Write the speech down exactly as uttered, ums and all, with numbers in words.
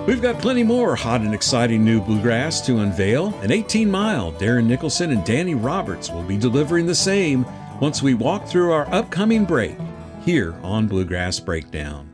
We've got plenty more hot and exciting new bluegrass to unveil, and eighteen mile Darren Nicholson and Danny Roberts will be delivering the same once we walk through our upcoming break here on Bluegrass Breakdown.